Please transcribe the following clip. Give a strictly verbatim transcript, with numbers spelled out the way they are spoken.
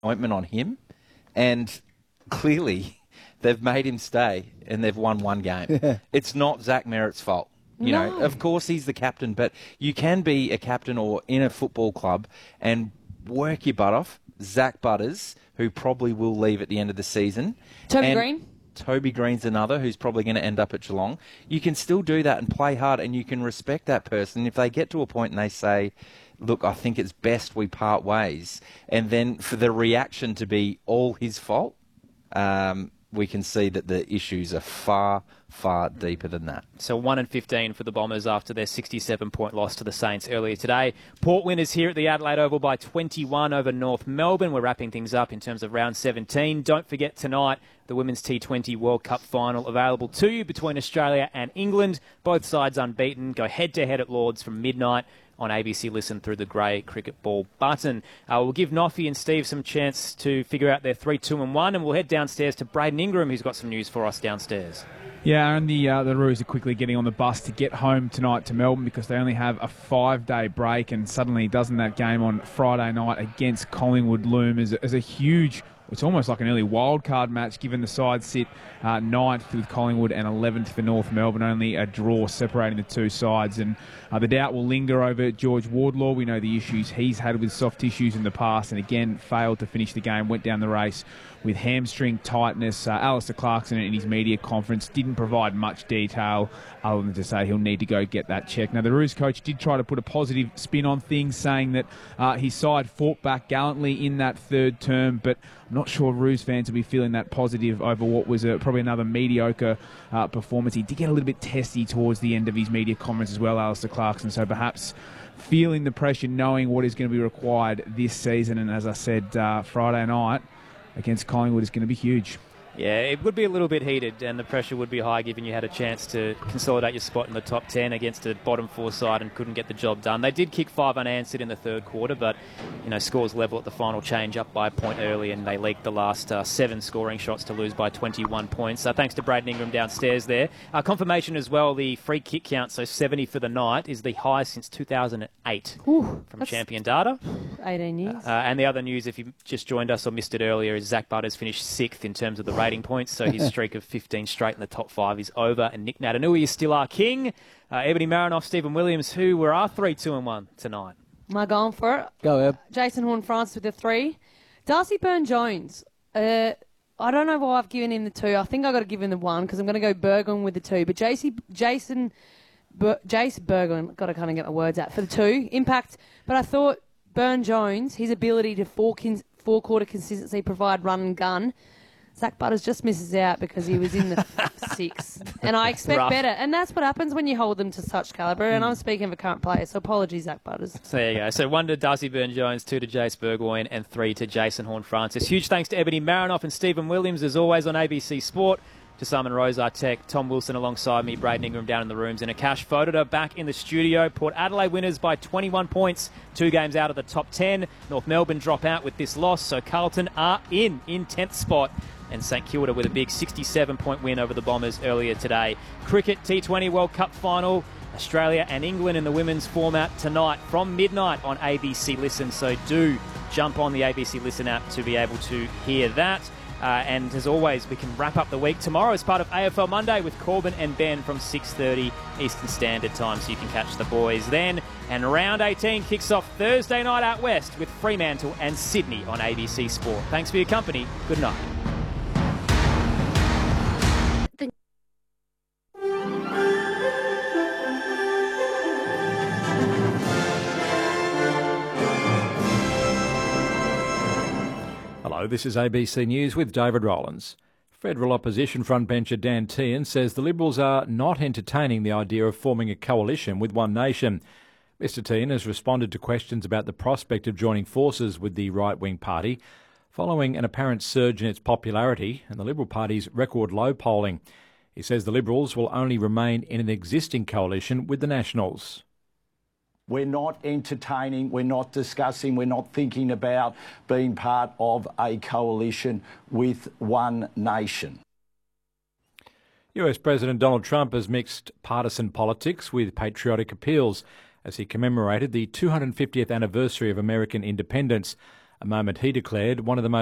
ointment on him, and clearly they've made him stay and they've won one game. Yeah. It's not Zach Merritt's fault. You No. know, of course he's the captain, but you can be a captain or in a football club and work your butt off. Zach Butters, who probably will leave at the end of the season. Toby and Green? Toby Green's another who's probably going to end up at Geelong. You can still do that and play hard, and you can respect that person. If they get to a point and they say, look, I think it's best we part ways, and then for the reaction to be all his fault, um, we can see that the issues are far, far deeper than that. So one and fifteen for the Bombers after their sixty-seven point loss to the Saints earlier today. Port winners here at the Adelaide Oval by twenty-one over North Melbourne. We're wrapping things up in terms of round seventeen. Don't forget tonight, the Women's T twenty World Cup final available to you between Australia and England. Both sides unbeaten. Go head-to-head at Lords from midnight on A B C Listen through the grey cricket ball button. Uh, we'll give Noffy and Steve some chance to figure out their three, two and one, and we'll head downstairs to Braden Ingram, who's got some news for us downstairs. Yeah, and the uh, the Roos are quickly getting on the bus to get home tonight to Melbourne because they only have a five-day break, and suddenly doesn't that game on Friday night against Collingwood loom as a, as a huge... It's almost like an early wildcard match, given the sides sit uh, ninth with Collingwood and eleventh for North Melbourne. Only a draw separating the two sides. And uh, the doubt will linger over George Wardlaw. We know the issues he's had with soft tissues in the past, and again failed to finish the game, went down the race with hamstring tightness. Uh, Alistair Clarkson in his media conference didn't provide much detail other than to say he'll need to go get that check. Now, the Roos coach did try to put a positive spin on things, saying that uh, his side fought back gallantly in that third term, but I'm not sure Roos fans will be feeling that positive over what was a, probably another mediocre uh, performance. He did get a little bit testy towards the end of his media conference as well, Alistair Clarkson, so perhaps feeling the pressure, knowing what is going to be required this season. And as I said, uh, Friday night against Collingwood is going to be huge. Yeah, it would be a little bit heated, and the pressure would be high given you had a chance to consolidate your spot in the top ten against a bottom four side and couldn't get the job done. They did kick five unanswered in the third quarter, but you know, scores level at the final change, up by a point early, and they leaked the last uh, seven scoring shots to lose by twenty-one points. Uh, thanks to Braden Ingram downstairs there. Uh, confirmation as well, the free kick count, so seventy for the night, is the highest since two thousand eight Ooh, from Champion Data. eighteen years. Uh, and the other news, if you just joined us or missed it earlier, is Zach Butters finished sixth in terms of the rating points, so his streak of fifteen straight in the top five is over, and Nick Natanui is still our king. Uh, Ebony Marinoff, Stephen Williams, who were our three, two and one tonight. Am I going for it? Go, Eb. Jason Horne-Francis with the three. Darcy Byrne-Jones. Uh, I don't know why I've given him the two. I think I've got to give him the one because I'm going to go Bergen with the two. But J C, Jason, Ber, Jace Bergen, got to kind of get my words out, for the two. Impact. But I thought Byrne-Jones, his ability to four kin, four-quarter consistency, provide run and gun. Zach Butters just misses out because he was in the six. And I expect Rough. better. And that's what happens when you hold them to such calibre. And I'm speaking of a current player, so apologies, Zach Butters. So there you go. So one to Darcy Byrne-Jones, two to Jace Burgoyne, and three to Jason Horne-Francis. Huge thanks to Ebony Marinoff and Stephen Williams, as always, on A B C Sport. To Simon Rosartek, Tom Wilson alongside me, Braden Ingram down in the rooms, and Akash Fodor back in the studio. Port Adelaide winners by twenty-one points, two games out of the top ten. North Melbourne drop out with this loss, so Carlton are in, in tenth spot. And St Kilda with a big sixty-seven point win over the Bombers earlier today. Cricket T twenty World Cup final, Australia and England in the women's format tonight from midnight on A B C Listen. So do jump on the A B C Listen app to be able to hear that. Uh, and as always, we can wrap up the week tomorrow as part of A F L Monday with Corbin and Ben from six thirty Eastern Standard Time, so you can catch the boys then. And round eighteen kicks off Thursday night out west with Fremantle and Sydney on A B C Sport. Thanks for your company. Good night. Hello, this is A B C News with David Rowlands. Federal opposition frontbencher Dan Tehan says the Liberals are not entertaining the idea of forming a coalition with One Nation. Mister Tehan has responded to questions about the prospect of joining forces with the right-wing party following an apparent surge in its popularity and the Liberal Party's record low polling. He says the Liberals will only remain in an existing coalition with the Nationals. We're not entertaining, we're not discussing, we're not thinking about being part of a coalition with One Nation. U S President Donald Trump has mixed partisan politics with patriotic appeals as he commemorated the two hundred fiftieth anniversary of American independence. a moment he declared one of the most